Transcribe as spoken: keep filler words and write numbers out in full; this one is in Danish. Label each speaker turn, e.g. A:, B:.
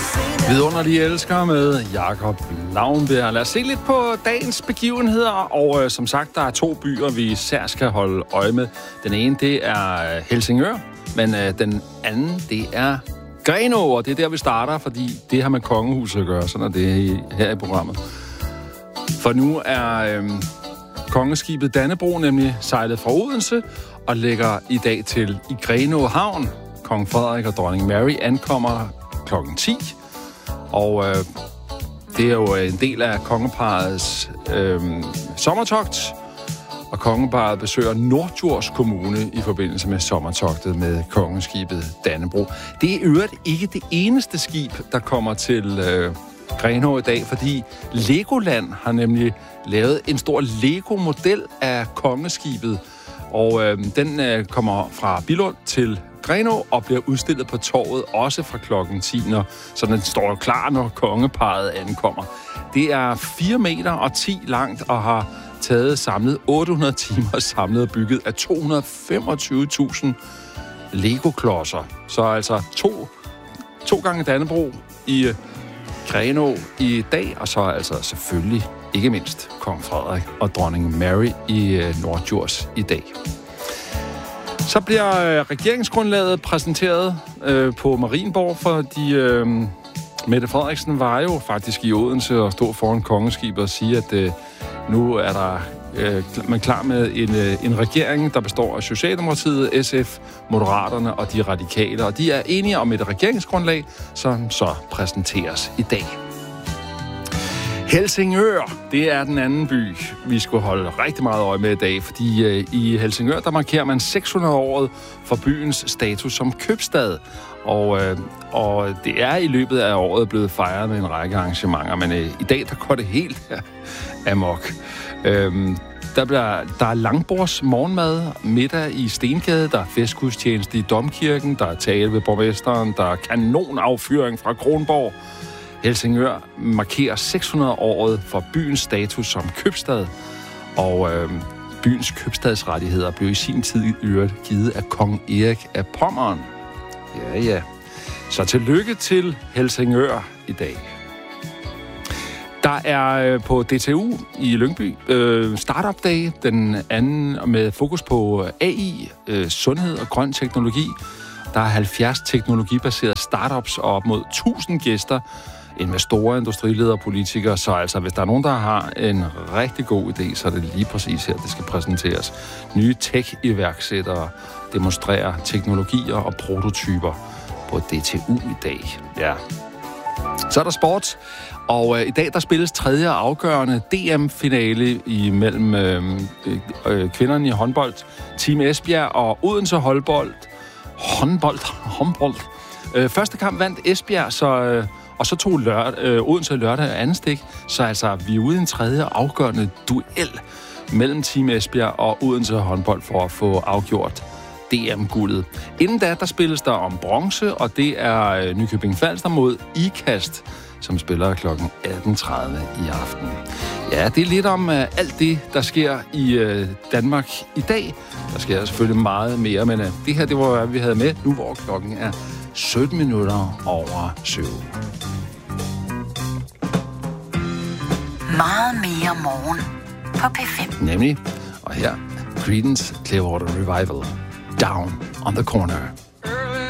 A: Vidunderlige elsker med Jakob Lauenberg. Lad os se lidt på dagens begivenheder, og øh, som sagt, der er to byer, vi især skal holde øje med. Den ene, det er Helsingør, men øh, den anden, det er Grenaa, og det er der, vi starter, fordi det har med kongehuset at gøre, sådan er det her i programmet. For nu er øh, kongeskibet Dannebrog nemlig sejlet fra Odense og lægger i dag til i Grenaa Havn. Kong Frederik og dronning Mary ankommer klokken ti. Og øh, det er jo en del af kongeparrets øh, sommertogt, og kongeparret besøger Norddjurs Kommune i forbindelse med sommertogtet med kongeskibet Dannebrog. Det er i øvrigt ikke det eneste skib, der kommer til øh, Grenaa i dag, fordi Legoland har nemlig lavet en stor Lego-model af kongeskibet, og øh, den øh, kommer fra Billund til Grenaa og bliver udstillet på torvet også fra klokken ti, når, så den står klar, når kongeparret ankommer. Det er fire meter og ti langt og har taget samlet otte hundrede timer samlet og bygget af to hundrede og femogtyve tusind Lego-klodser. Så altså to, to gange Dannebrog i uh, Grenaa i dag, og så altså selvfølgelig ikke mindst kong Frederik og dronning Mary i uh, Norddjurs i dag. Så bliver øh, regeringsgrundlaget præsenteret øh, på Marienborg, fordi øh, Mette Frederiksen var jo faktisk i Odense og stod foran kongeskibet og sige, at øh, nu er der øh, man klar med en, øh, en regering, der består af Socialdemokratiet, S F, Moderaterne og de radikale. Og de er enige om et regeringsgrundlag, som så præsenteres i dag. Helsingør, det er den anden by, vi skulle holde rigtig meget øje med i dag, fordi øh, i Helsingør, der markerer man seks hundrede året for byens status som købstad. Og, øh, og det er i løbet af året blevet fejret med en række arrangementer, men øh, i dag, der går det helt amok. Øh, der, bliver, der er langbords morgenmad, middag i Stengade, der er festgudstjeneste i Domkirken, der er tale ved borgmesteren, der er kanonaffyring fra Kronborg. Helsingør markerer seks hundrede året for byens status som købstad, og øh, byens købstadsrettigheder blev i sin tid i øvrigt givet af kong Erik af Pommern. Ja, ja. Så tillykke til Helsingør i dag. Der er på D T U i Lyngby øh, Startup Day, den anden med fokus på A I, øh, sundhed og grøn teknologi. Der er halvfjerds teknologibaserede startups og op mod tusind gæster, investorer, industriledere og politikere. Så altså, hvis der er nogen, der har en rigtig god idé, så er det lige præcis her, det skal præsenteres. Nye tech-iværksættere demonstrerer teknologier og prototyper på D T U i dag. Ja. Så er der sport, og øh, i dag der spilles tredje afgørende D M-finale imellem øh, øh, kvinderne i håndbold, Team Esbjerg og Odense håndbold. Håndbold, håndbold. Øh, første kamp vandt Esbjerg, så, øh, og så tog lørd, øh, Odense lørdag og anden stik. Så altså, vi er ude i en tredje afgørende duel mellem Team Esbjerg og Odense håndbold for at få afgjort D M-guldet. Inden da, der spilles der om bronze, og det er øh, Nykøbing Falster mod IKAST, som spiller klokken atten tredive i aften. Ja, det er lidt om uh, alt det, der sker i uh, Danmark i dag. Der sker selvfølgelig meget mere, men uh, det her, det var, hvad vi havde med nu, hvor klokken er sytten minutter over syv.
B: Meget mere morgen på P fem.
A: Nemlig, og her, Creedence Clearwater Revival, Down on the Corner.